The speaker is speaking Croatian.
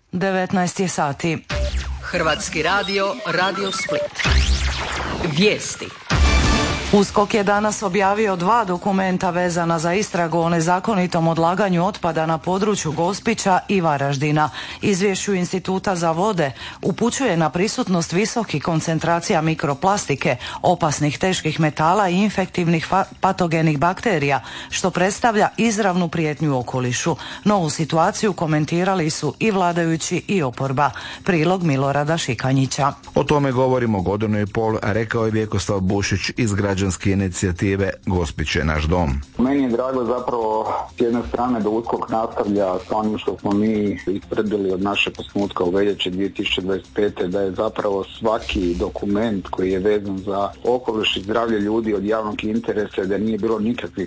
19 je sati. Hrvatski radio, Radio Split. Vijesti. USKOK je danas objavio 2 dokumenta vezana za istragu o nezakonitom odlaganju otpada na području Gospića i Varaždina. Izvješću Instituta za vode upućuje na prisutnost visokih koncentracija mikroplastike, opasnih teških metala i infektivnih patogenih bakterija, što predstavlja izravnu prijetnju okolišu. Novu situaciju komentirali su i vladajući i oporba. Prilog Milorada Šikanjića. O tome govorimo godinu i pol, rekao je Vjekoslav Bušić iz građanske inicijative Gospić je naš dom. Meni je drago zapravo s jedne strane da USKOK nastavlja sa onim što smo mi istvrdili od našeg osnutka u veljači 2025. da je zapravo svaki dokument koji je vezan za okoliš i zdravlje ljudi od javnog interesa, da nije bilo nikakvih